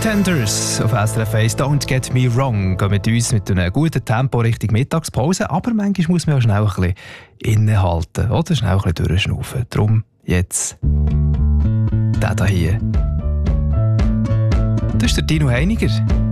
Pretenders auf SRF 1, Don't Get Me Wrong, gehen mit uns mit einem guten Tempo Richtung Mittagspause, aber manchmal muss man auch schnell ein bisschen innehalten oder schnell ein bisschen durchschnaufen. Darum jetzt der hier. Das ist der Dino Heiniger.